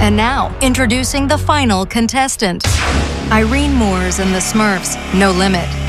And now, introducing the final contestant. Irene Moores and the Smurfs, No Limit.